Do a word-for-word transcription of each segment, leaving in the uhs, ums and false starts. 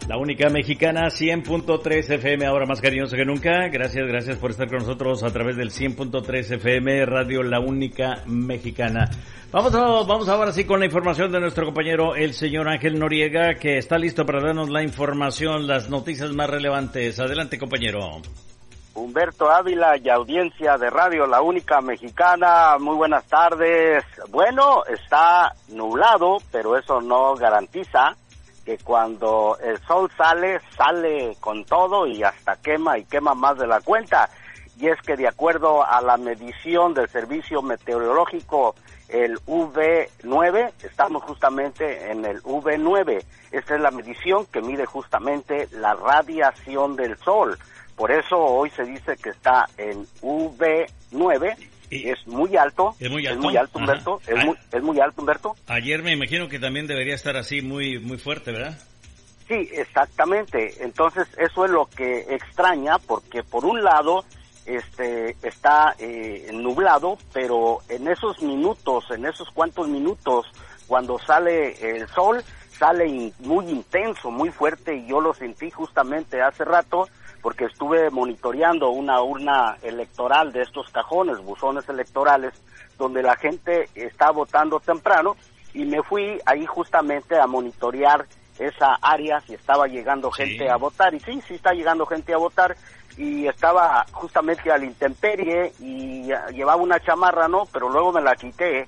La única mexicana, cien punto tres F M, ahora más cariñosa que nunca. Gracias, gracias por estar con nosotros a través del cien punto tres F M, Radio La Única Mexicana. Vamos, a, vamos ahora sí con la información de nuestro compañero, el señor Ángel Noriega, que está listo para darnos la información, las noticias más relevantes. Adelante, compañero. Humberto Ávila y audiencia de Radio La Única Mexicana, muy buenas tardes. Bueno, está nublado, pero eso no garantiza que cuando el sol sale, sale con todo y hasta quema y quema más de la cuenta. Y es que de acuerdo a la medición del Servicio Meteorológico, el U V nueve, estamos justamente en el U V nueve. Esta es la medición que mide justamente la radiación del sol. Por eso hoy se dice que está en U V nueve. Y es muy alto, es muy alto, es muy alto Humberto, es muy, es muy alto Humberto. Ayer me imagino que también debería estar así muy muy fuerte, ¿verdad? Sí, exactamente. Entonces eso es lo que extraña, porque por un lado este está eh, nublado, pero en esos minutos, en esos cuantos minutos, cuando sale el sol, sale in, muy intenso, muy fuerte, y yo lo sentí justamente hace rato, porque estuve monitoreando una urna electoral de estos cajones, buzones electorales, donde la gente está votando temprano, y me fui ahí justamente a monitorear esa área, si estaba llegando gente sí. a votar, y sí, sí está llegando gente a votar, y estaba justamente a la intemperie, y llevaba una chamarra, ¿no? Pero luego me la quité,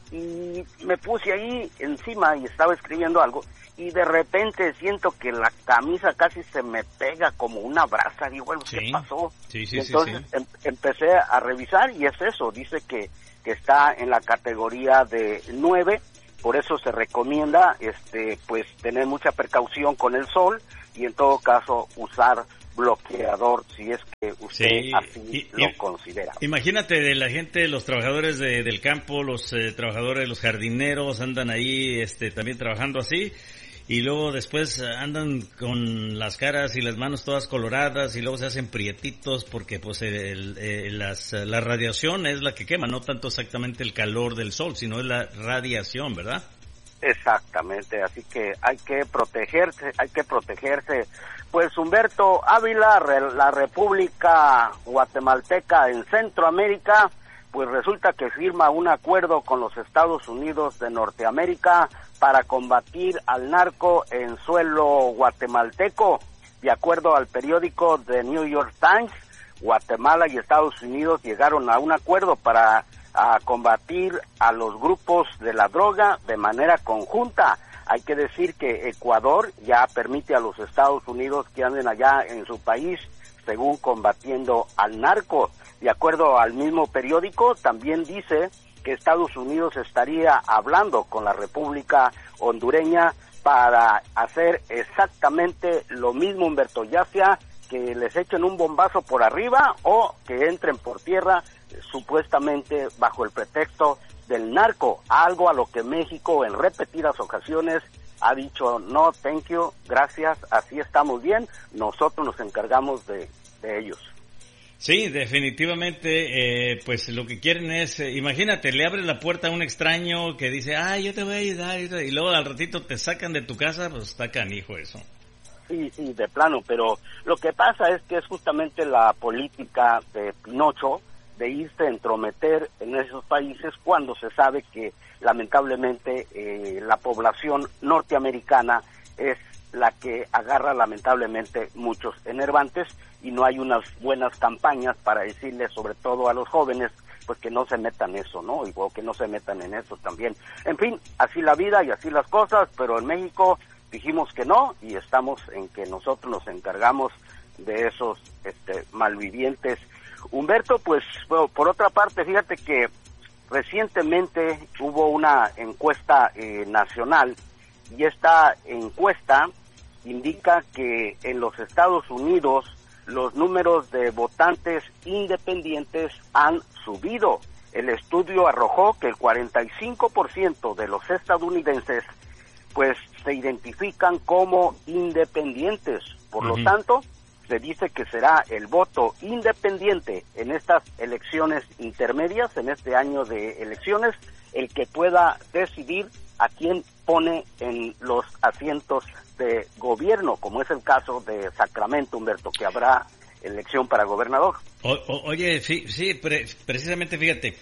y me puse ahí encima, y estaba escribiendo algo, y de repente siento que la camisa casi se me pega como una brasa. Digo, bueno, ¿qué sí. pasó? Sí, sí, Entonces sí, sí. Em, empecé a revisar y es eso, dice que, que está en la categoría de nueve, por eso se recomienda este pues tener mucha precaución con el sol y en todo caso usar bloqueador si es que usted sí. así y, lo y, considera. Imagínate de la gente, los trabajadores de, del campo, los eh, trabajadores, los jardineros andan ahí este también trabajando así. Y luego después andan con las caras y las manos todas coloradas y luego se hacen prietitos porque pues el, el, las, la radiación es la que quema, no tanto exactamente el calor del sol, sino es la radiación, ¿verdad? Exactamente, así que hay que protegerse, hay que protegerse. Pues Humberto Ávila, la República Guatemalteca en Centroamérica, pues resulta que firma un acuerdo con los Estados Unidos de Norteamérica para combatir al narco en suelo guatemalteco. De acuerdo al periódico The New York Times, Guatemala y Estados Unidos llegaron a un acuerdo para a combatir a los grupos de la droga de manera conjunta. Hay que decir que Ecuador ya permite a los Estados Unidos que anden allá en su país, según combatiendo al narco. De acuerdo al mismo periódico, también dice que Estados Unidos estaría hablando con la República Hondureña para hacer exactamente lo mismo, Humberto, ya sea que les echen un bombazo por arriba o que entren por tierra, supuestamente bajo el pretexto del narco, algo a lo que México en repetidas ocasiones ha dicho, no, thank you, gracias, así estamos bien, nosotros nos encargamos de, de ellos. Sí, definitivamente, eh, pues lo que quieren es, eh, imagínate, le abres la puerta a un extraño que dice, ah, yo te voy a ayudar, y luego al ratito te sacan de tu casa, pues está canijo eso. Sí, sí, de plano, pero lo que pasa es que es justamente la política de Pinocho de irse a entrometer en esos países cuando se sabe que lamentablemente eh, la población norteamericana es la que agarra lamentablemente muchos enervantes y no hay unas buenas campañas para decirles, sobre todo a los jóvenes, pues que no se metan eso, ¿no? Y o que no se metan en eso también. En fin, así la vida y así las cosas, pero en México dijimos que no y estamos en que nosotros nos encargamos de esos este, malvivientes. Humberto, pues bueno, por otra parte, fíjate que recientemente hubo una encuesta eh, nacional y esta encuesta indica que en los Estados Unidos los números de votantes independientes han subido. El estudio arrojó que el cuarenta y cinco por ciento de los estadounidenses pues se identifican como independientes. Por uh-huh. lo tanto, se dice que será el voto independiente en estas elecciones intermedias, en este año de elecciones, el que pueda decidir a quién pone en los asientos de gobierno, como es el caso de Sacramento, Humberto, que habrá elección para gobernador. O, o, oye, sí, sí pre, precisamente, fíjate,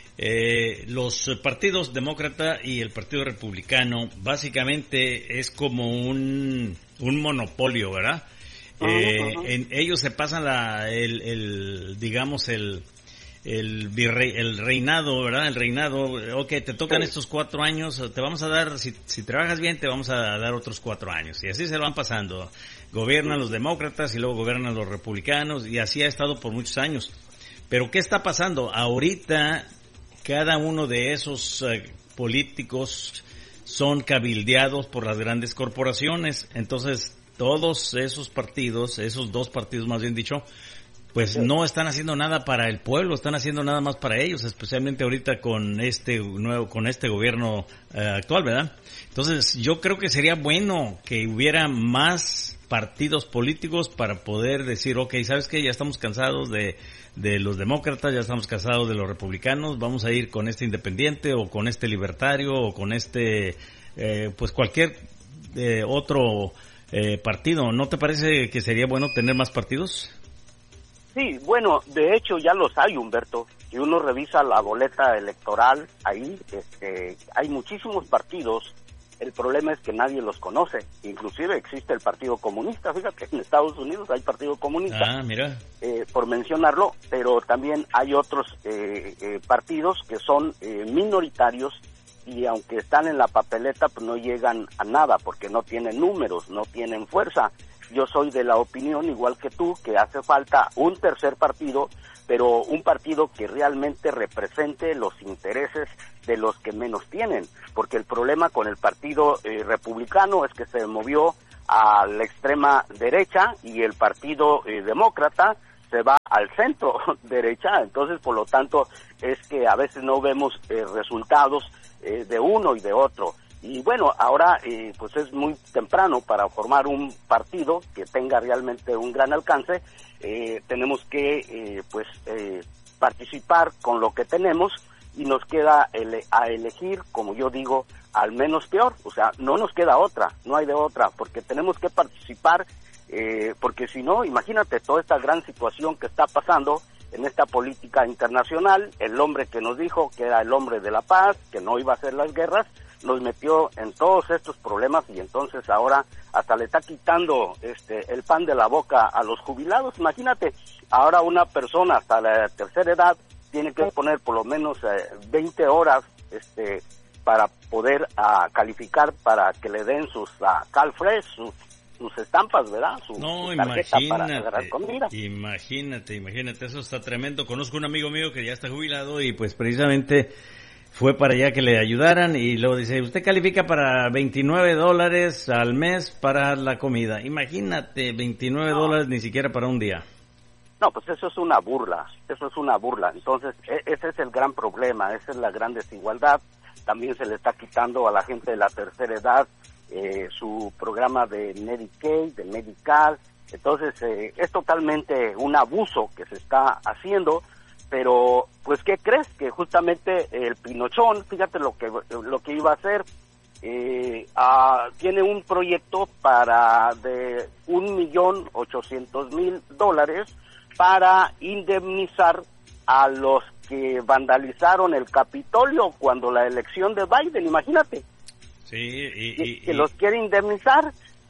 eh, los partidos demócrata y el partido republicano básicamente es como un, un monopolio, ¿verdad? Uh-huh, eh, uh-huh. En, ellos se pasan la, el, el digamos, el... el virrey, el reinado, ¿verdad? El reinado, ok, te tocan sí. estos cuatro años, te vamos a dar, si, si trabajas bien, te vamos a dar otros cuatro años. Y así se lo van pasando. Gobiernan los demócratas y luego gobiernan los republicanos, y así ha estado por muchos años. Pero ¿qué está pasando? Ahorita, cada uno de esos uh, políticos son cabildeados por las grandes corporaciones. Entonces, todos esos partidos, esos dos partidos más bien dicho, pues no están haciendo nada para el pueblo, están haciendo nada más para ellos, especialmente ahorita con este nuevo, con este gobierno uh, actual, ¿verdad? Entonces, yo creo que sería bueno que hubiera más partidos políticos para poder decir, ok, ¿sabes qué? Ya estamos cansados de, de los demócratas, ya estamos cansados de los republicanos, vamos a ir con este independiente o con este libertario o con este, eh, pues cualquier eh, otro eh, partido. ¿No te parece que sería bueno tener más partidos? Sí, bueno, de hecho ya los hay, Humberto. Si uno revisa la boleta electoral, ahí este, hay muchísimos partidos. El problema es que nadie los conoce. Inclusive existe el Partido Comunista. Fíjate, en Estados Unidos hay Partido Comunista. Ah, mira. Eh, por mencionarlo, pero también hay otros eh, eh, partidos que son eh, minoritarios y aunque están en la papeleta, pues no llegan a nada porque no tienen números, no tienen fuerza. Yo soy de la opinión, igual que tú, que hace falta un tercer partido, pero un partido que realmente represente los intereses de los que menos tienen, porque el problema con el partido eh, republicano es que se movió a la extrema derecha y el partido eh, demócrata se va al centro derecha, entonces por lo tanto es que a veces no vemos eh, resultados eh, de uno y de otro. Y bueno, ahora eh, pues es muy temprano para formar un partido que tenga realmente un gran alcance. Eh, tenemos que eh, pues eh, participar con lo que tenemos y nos queda ele- a elegir, como yo digo, al menos peor. O sea, no nos queda otra, no hay de otra, porque tenemos que participar, eh, porque si no, imagínate toda esta gran situación que está pasando en esta política internacional. El hombre que nos dijo que era el hombre de la paz, que no iba a hacer las guerras, nos metió en todos estos problemas y entonces ahora hasta le está quitando este el pan de la boca a los jubilados. Imagínate, ahora una persona hasta la tercera edad tiene que poner por lo menos eh, veinte horas este para poder uh, calificar para que le den sus uh, CalFresh, sus, sus estampas, ¿verdad? Su, no, su tarjeta para agarrar imagínate, comida. imagínate, imagínate, eso está tremendo. Conozco un amigo mío que ya está jubilado y pues precisamente fue para allá que le ayudaran y luego dice, usted califica para veintinueve dólares al mes para la comida. Imagínate, veintinueve no. dólares ni siquiera para un día. No, pues eso es una burla, eso es una burla. Entonces, e- ese es el gran problema, esa es la gran desigualdad. También se le está quitando a la gente de la tercera edad eh, su programa de Medicaid, de Medical. Entonces, eh, es totalmente un abuso que se está haciendo. Pero, pues, ¿qué crees? Que justamente el Pinochón, fíjate lo que lo que iba a hacer, eh, ah, tiene un proyecto para de un millón ochocientos mil dólares para indemnizar a los que vandalizaron el Capitolio cuando la elección de Biden, imagínate. Sí, y, que, y, que y... los quiere indemnizar.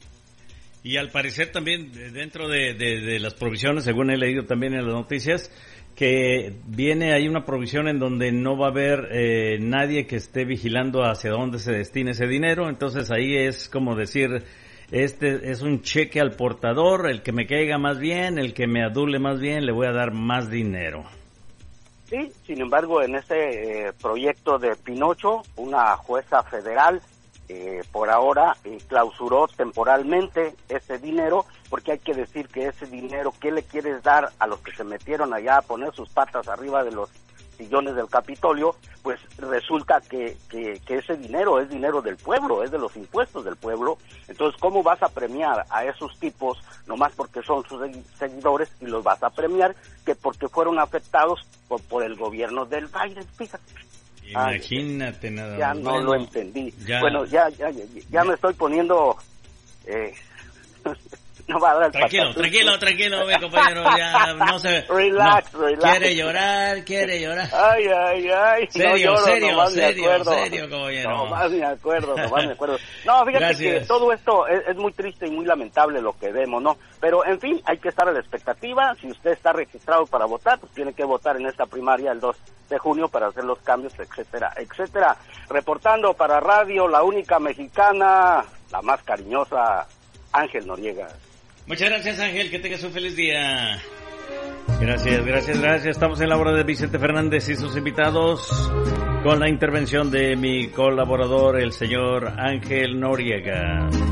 Y al parecer también dentro de, de, de las provisiones, según he leído también en las noticias, que viene ahí una provisión en donde no va a haber eh, nadie que esté vigilando hacia dónde se destina ese dinero. Entonces ahí es como decir, este es un cheque al portador, el que me caiga más bien, el que me adule más bien, le voy a dar más dinero. Sí, sin embargo, en este eh, proyecto de Pinocho, una jueza federal eh, por ahora eh, clausuró temporalmente ese dinero, porque hay que decir que ese dinero, ¿qué le quieres dar a los que se metieron allá a poner sus patas arriba de los sillones del Capitolio? Pues resulta que, que, que ese dinero es dinero del pueblo, es de los impuestos del pueblo. Entonces, ¿cómo vas a premiar a esos tipos nomás porque son sus seguidores y los vas a premiar que porque fueron afectados por, por el gobierno del Biden? Fíjate. Imagínate nada más. Ya no bueno, lo entendí. Ya. Bueno, ya, ya, ya, ya me estoy poniendo... Eh, no va a dar el Tranquilo, patatús. tranquilo, tranquilo, mi compañero, ya no se... Relax, no. relax. Quiere llorar, quiere llorar. Ay, ay, ay. Serio, no lloro, serio, nomás serio, me acuerdo. serio, compañero. Nomás me acuerdo, nomás me acuerdo. No, fíjate Gracias. que todo esto es, es muy triste y muy lamentable lo que vemos, ¿no? Pero, en fin, hay que estar a la expectativa. Si usted está registrado para votar, pues tiene que votar en esta primaria el dos de junio para hacer los cambios, etcétera, etcétera. Reportando para Radio, la única mexicana, la más cariñosa, Ángel Noriega. Muchas gracias, Ángel, que tengas un feliz día. Gracias, gracias, gracias. Estamos en la hora de Vicente Fernández y sus invitados con la intervención de mi colaborador, el señor Ángel Noriega.